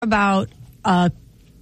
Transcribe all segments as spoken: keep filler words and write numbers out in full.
about a,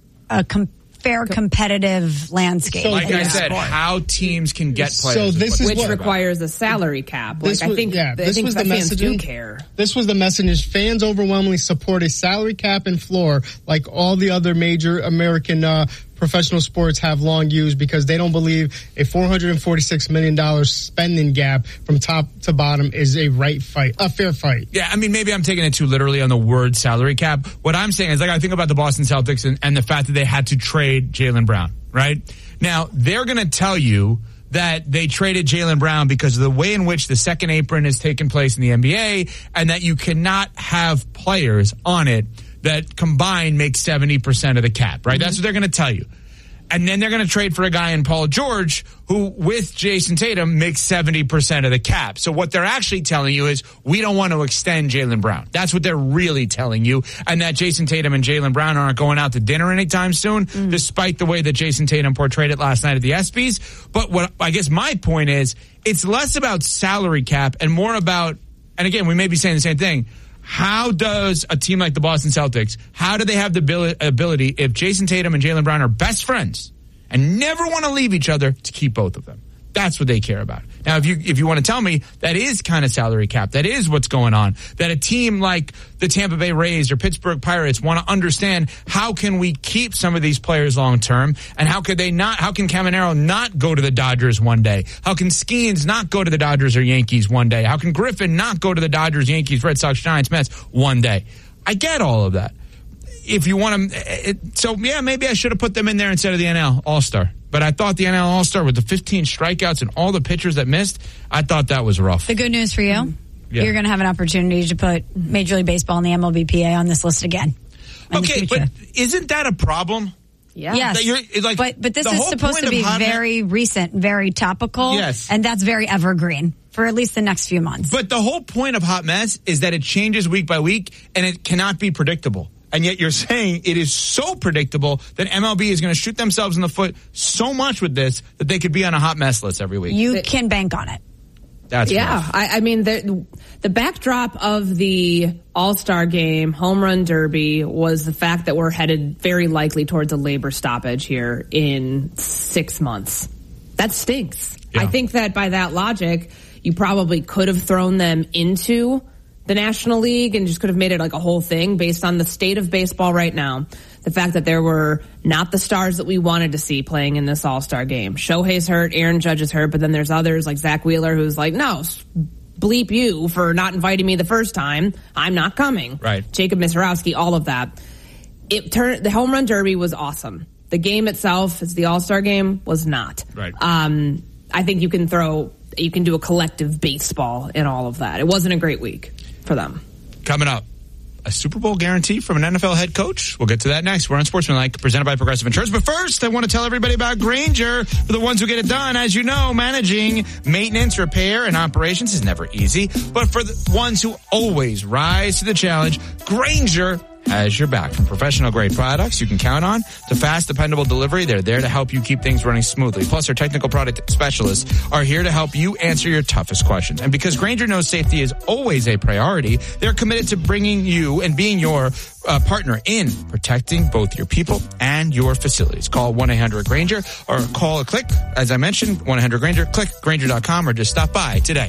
a com- fair competitive landscape. So, like I said, how teams can get players. So this is which what, requires a salary cap. Like was, I think, yeah, I this think was the the fans do messaging. care. This was the message. Fans overwhelmingly support a salary cap and floor like all the other major American uh, professional sports have long used because they don't believe a four hundred forty-six million dollars spending gap from top to bottom is a right fight, a fair fight. Yeah, I mean, maybe I'm taking it too literally on the word salary cap. What I'm saying is, like, I think about the Boston Celtics and, and the fact that they had to trade Jaylen Brown, right? Now, they're going to tell you that they traded Jaylen Brown because of the way in which the second apron has taken place in the N B A and that you cannot have players on it that combined make seventy percent of the cap, right? Mm-hmm. That's what they're going to tell you. And then they're going to trade for a guy in Paul George who, with Jason Tatum, makes seventy percent of the cap. So what they're actually telling you is we don't want to extend Jaylen Brown. That's what they're really telling you. And that Jason Tatum and Jaylen Brown aren't going out to dinner anytime soon, mm. despite the way that Jason Tatum portrayed it last night at the ESPYs. But what I guess my point is, it's less about salary cap and more about, and again, we may be saying the same thing, how does a team like the Boston Celtics, how do they have the ability, if Jason Tatum and Jaylen Brown are best friends and never want to leave each other, to keep both of them? That's what they care about. Now, if you if you want to tell me that is kind of salary cap, that is what's going on, that a team like the Tampa Bay Rays or Pittsburgh Pirates want to understand how can we keep some of these players long term, and how could they not? How can Caminero not go to the Dodgers one day? How can Skeens not go to the Dodgers or Yankees one day? How can Griffin not go to the Dodgers, Yankees, Red Sox, Giants, Mets one day? I get all of that. If you want to, so yeah, maybe I should have put them in there instead of the N L All-Star. But I thought the N L All-Star with the fifteen strikeouts and all the pitchers that missed, I thought that was rough. The good news for you, mm-hmm. yeah. you're going to have an opportunity to put Major League Baseball and the M L B P A on this list again. Okay, but isn't that a problem? Yeah. Yes. You're, like, but but this is supposed to be very Met- recent, very topical. Yes. And that's very evergreen for at least the next few months. But the whole point of Hot Mess is that it changes week by week and it cannot be predictable. And yet you're saying it is so predictable that M L B is going to shoot themselves in the foot so much with this that they could be on a hot mess list every week. You can bank on it. That's yeah. I, I mean, the, the backdrop of the All-Star game, Home Run Derby, was the fact that we're headed very likely towards a labor stoppage here in six months. That stinks. Yeah. I think that by that logic, you probably could have thrown them into the National League and just could have made it like a whole thing based on the state of baseball right now. The fact that there were not the stars that we wanted to see playing in this All-Star game. Shohei's hurt, Aaron Judge is hurt, but then there's others like Zach Wheeler who's like, no, bleep you for not inviting me the first time. I'm not coming. Right. Jacob Misrowski, all of that. It turned, the Home Run Derby was awesome. The game itself, as the All-Star game, was not. Right. Um, I think you can throw, you can do a collective baseball in all of that. It wasn't a great week for them. Coming up, a Super Bowl guarantee from an N F L head coach. We'll get to that next. We're on Sportsmanlike, presented by Progressive Insurance. But first, I want to tell everybody about Grainger. For the ones who get it done, as you know, managing maintenance, repair, and operations is never easy. But for the ones who always rise to the challenge, Grainger has your back. From professional-grade products you can count on to fast, dependable delivery, they're there to help you keep things running smoothly. Plus, our technical product specialists are here to help you answer your toughest questions. And because Grainger knows safety is always a priority, they're committed to bringing you and being your uh, partner in protecting both your people and your facilities. Call one eight hundred Grainger or call a click, as I mentioned, one eight hundred Grainger, click Grainger dot com or just stop by today.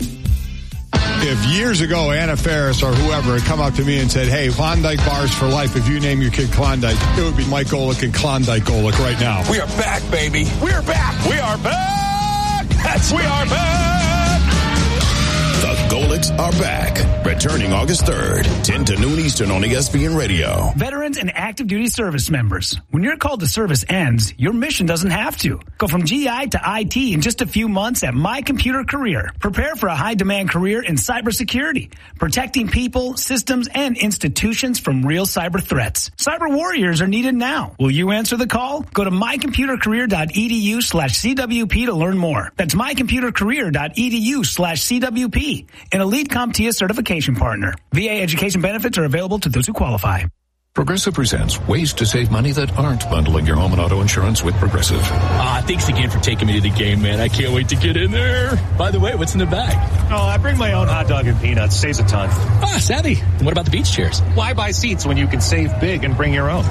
If years ago Anna Faris or whoever had come up to me and said, hey, Klondike bars for life, if you name your kid Klondike, it would be Mike Golick and Klondike Golick right now. We are back, baby. We are back. We are back. That's we are back. The Golicks are back. Returning August third, ten to noon Eastern on E S P N Radio. Veterans and active duty service members. When your call to service ends, your mission doesn't have to. Go from G I to I T in just a few months at My Computer Career. Prepare for a high-demand career in cybersecurity, protecting people, systems, and institutions from real cyber threats. Cyber warriors are needed now. Will you answer the call? Go to mycomputercareer.edu slash CWP to learn more. That's mycomputercareer.edu slash CWP. An Elite CompTIA certification partner. V A education benefits are available to those who qualify. Progressive presents ways to save money that aren't bundling your home and auto insurance with Progressive. Ah, thanks again for taking me to the game, man. I can't wait to get in there. By the way, what's in the bag? Oh, I bring my own hot dog and peanuts. Saves a ton. Ah, savvy. And what about the beach chairs? Why buy seats when you can save big and bring your own?